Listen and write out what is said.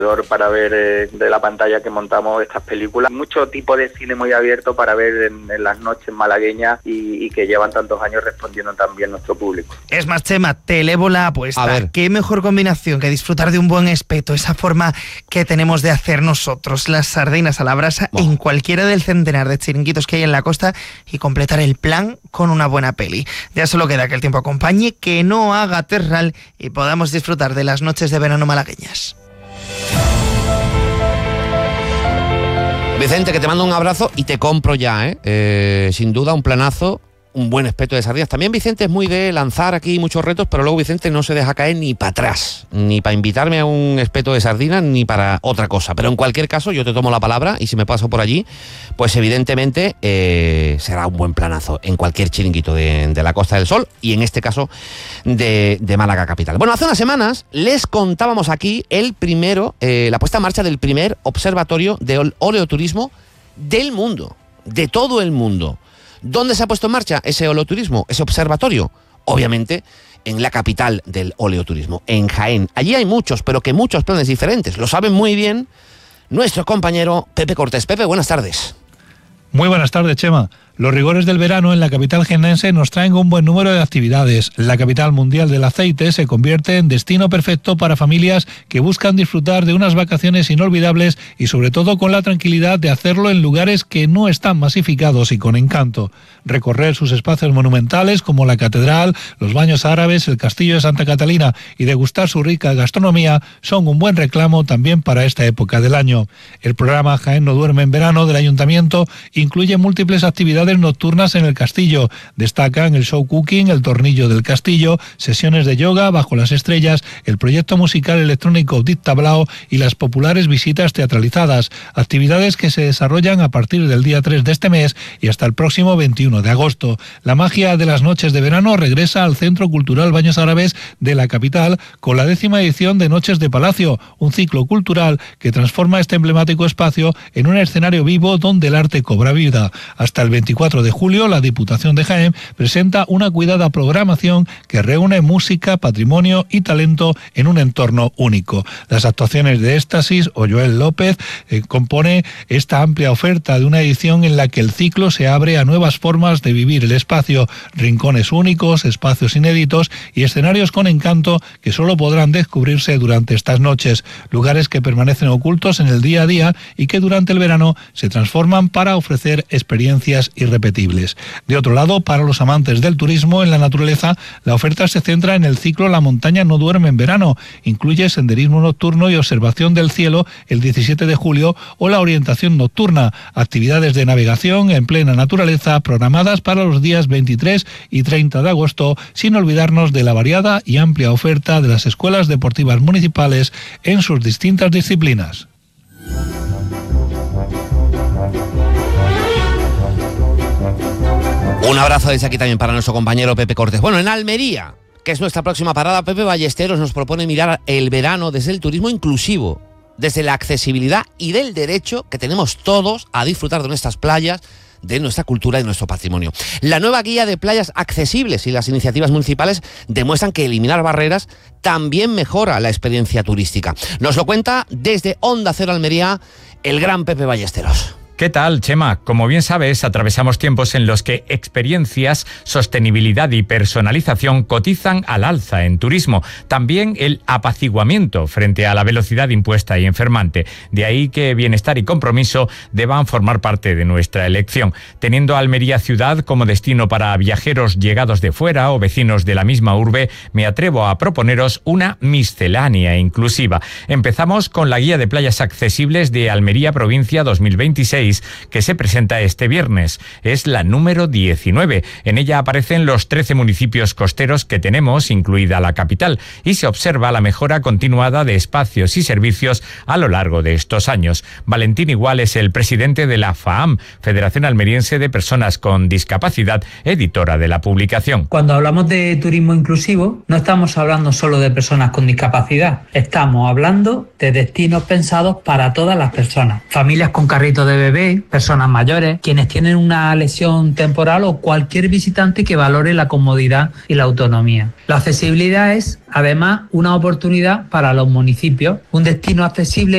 para ver de la pantalla que montamos estas películas. Mucho tipo de cine muy abierto para ver en las noches malagueñas y que llevan tantos años respondiendo también nuestro público. Es más, Chema, te elevo la apuesta. A ver. ¿Qué mejor combinación que disfrutar de un buen espeto? Esa forma que tenemos de hacer nosotros, las sardinas a la brasa, en cualquiera del centenar de chiringuitos que hay en la costa y completar el plan con una buena peli. Ya solo queda que el tiempo acompañe, que no haga terral y podamos disfrutar de las noches de verano malagueñas. Vicente, que te mando un abrazo y te compro ya, sin duda un planazo, un buen espeto de sardinas. También Vicente es muy de lanzar aquí muchos retos, pero luego Vicente no se deja caer ni para atrás, ni para invitarme a un espeto de sardinas, ni para otra cosa. Pero en cualquier caso, yo te tomo la palabra y si me paso por allí, pues evidentemente será un buen planazo en cualquier chiringuito de la Costa del Sol y en este caso de Málaga capital. Bueno, hace unas semanas les contábamos aquí la puesta en marcha del primer observatorio de oleoturismo del mundo, de todo el mundo. ¿Dónde se ha puesto en marcha ese oleoturismo, ese observatorio? Obviamente en la capital del oleoturismo, en Jaén. Allí hay muchos, pero que muchos planes diferentes. Lo saben muy bien nuestro compañero Pepe Cortés. Pepe, buenas tardes. Muy buenas tardes, Chema. Los rigores del verano en la capital jiennense nos traen un buen número de actividades. La capital mundial del aceite se convierte en destino perfecto para familias que buscan disfrutar de unas vacaciones inolvidables y sobre todo con la tranquilidad de hacerlo en lugares que no están masificados y con encanto. Recorrer sus espacios monumentales como la catedral, los baños árabes, el castillo de Santa Catalina y degustar su rica gastronomía son un buen reclamo también para esta época del año. El programa Jaén no duerme en verano del Ayuntamiento incluye múltiples actividades nocturnas en el castillo. Destacan el show cooking, el tornillo del castillo, sesiones de yoga bajo las estrellas, el proyecto musical electrónico Dit Tablao y las populares visitas teatralizadas, actividades que se desarrollan a partir del día 3 de este mes y hasta el próximo 21 de agosto. La magia de las noches de verano regresa al Centro Cultural Baños Árabes de la capital con la 10ª edición de Noches de Palacio, un ciclo cultural que transforma este emblemático espacio en un escenario vivo donde el arte cobra vida. Hasta el 24 de julio, la Diputación de Jaén presenta una cuidada programación que reúne música, patrimonio y talento en un entorno único. Las actuaciones de Éxtasis o Joel López compone esta amplia oferta de una edición en la que el ciclo se abre a nuevas formas de vivir el espacio, rincones únicos, espacios inéditos y escenarios con encanto que solo podrán descubrirse durante estas noches, lugares que permanecen ocultos en el día a día y que durante el verano se transforman para ofrecer experiencias irrepetibles. De otro lado, para los amantes del turismo en la naturaleza, la oferta se centra en el ciclo La montaña no duerme en verano. Incluye senderismo nocturno y observación del cielo el 17 de julio o la orientación nocturna, actividades de navegación en plena naturaleza programadas para los días 23 y 30 de agosto, sin olvidarnos de la variada y amplia oferta de las escuelas deportivas municipales en sus distintas disciplinas. Un abrazo desde aquí también para nuestro compañero Pepe Cortés. Bueno, en Almería, que es nuestra próxima parada, Pepe Ballesteros nos propone mirar el verano desde el turismo inclusivo, desde la accesibilidad y del derecho que tenemos todos a disfrutar de nuestras playas, de nuestra cultura y de nuestro patrimonio. La nueva guía de playas accesibles y las iniciativas municipales demuestran que eliminar barreras también mejora la experiencia turística. Nos lo cuenta desde Onda Cero Almería el gran Pepe Ballesteros. ¿Qué tal, Chema? Como bien sabes, atravesamos tiempos en los que experiencias, sostenibilidad y personalización cotizan al alza en turismo. También el apaciguamiento frente a la velocidad impuesta y enfermante. De ahí que bienestar y compromiso deban formar parte de nuestra elección. Teniendo Almería ciudad como destino para viajeros llegados de fuera o vecinos de la misma urbe, me atrevo a proponeros una miscelánea inclusiva. Empezamos con la guía de playas accesibles de Almería Provincia 2026, que se presenta este viernes. Es la número 19. En ella aparecen los 13 municipios costeros que tenemos, incluida la capital, y se observa la mejora continuada de espacios y servicios a lo largo de estos años. Valentín Igual es el presidente de la FAAM, Federación Almeriense de Personas con Discapacidad, editora de la publicación. Cuando hablamos de turismo inclusivo, no estamos hablando solo de personas con discapacidad, estamos hablando de destinos pensados para todas las personas. Familias con carrito de bebé, personas mayores, quienes tienen una lesión temporal o cualquier visitante que valore la comodidad y la autonomía. La accesibilidad es, además, una oportunidad para los municipios. Un destino accesible